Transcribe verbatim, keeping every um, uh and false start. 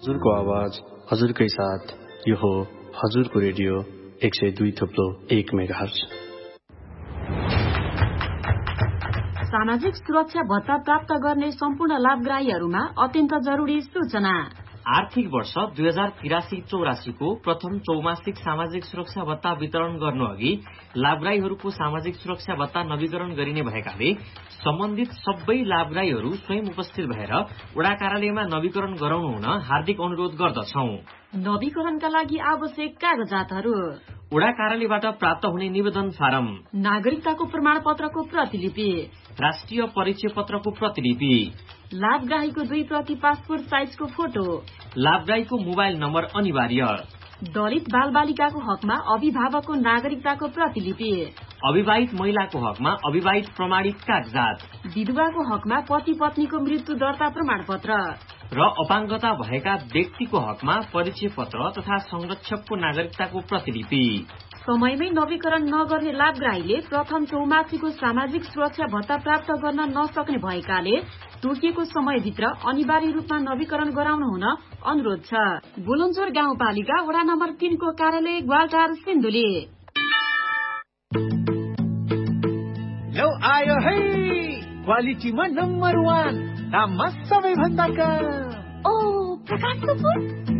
हजुरको आवाज हजुरकै साथ यो हो हजुरको रेडियो एक सय दुई थुप्लो एक मेगाहर्ज। सामाजिक सुरक्षा भत्ता प्राप्त गर्ने सम्पूर्ण लाभग्राहीहरूमा अत्यन्त जरुरी सूचना। आर्थिक वर्ष दुई हजार तिरासी चौरासी को प्रथम चौमासिक सामाजिक सुरक्षा भत्ता वितरण गर्नु अघि लाभग्राहीहरूको सामाजिक सुरक्षा भत्ता नवीकरण गरिने भएकाले सम्बन्धित सबै लाभग्राहीहरू स्वयं उपस्थित भएर वडा कार्यालयमा नवीकरण गराउनु हुन हार्दिक अनुरोध गर्दछौ। नवीकरणका लागि आवश्यक कागजातहरू: वडा कार्यालयबाट प्राप्त हुने निवेदन फारम, नागरिकताको प्रमाण पत्रको प्रतिलिपि, राष्ट्रिय परिचय पत्रको प्रतिलिपि, लाभग्राहीको दुई प्रति पासपोर्ट साइजको फोटो, लाभग्राहीको मोबाइल नम्बर अनिवार्य, दलित बाल बालिकाको हकमा अभिभावकको नागरिकताको प्रतिलिपि, अविवाहित महिलाको हकमा अविवाहित प्रमाणित कागजात, विधवाको हकमा पति पत्नीको मृत्यु दर्ता प्रमाण पत्र र अपाङ्गता भएका व्यक्तिको हकमा परिचय पत्र तथा संरक्षकको नागरिकताको प्रतिलिपि। समयमै नवीकरण नगर्ने लाभग्राहीले प्रथम चौमासीको सामाजिक सुरक्षा भत्ता प्राप्त गर्न नसक्ने भएकाले तोकिएको समयभित्र अनिवार्य रूपमा नवीकरण गराउनु हुन अनुरोध छ। बुलुन्चोर गाउँपालिका वडा नम्बर तीनको कार्यालय ग्वालटार सिन्धुली। लौ आयो है क्वालिटीमा नम्बर वान, दाममा सबैभन्दा कम। ओ प्रकाश कपुर